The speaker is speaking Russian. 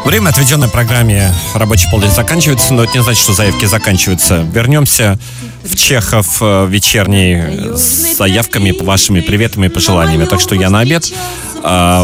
Время, отведенное программе «Рабочий полдень» заканчивается, но это не значит, что заявки заканчиваются. Вернемся в Чехов вечерний с заявками, вашими приветами и пожеланиями. Так что я на обед.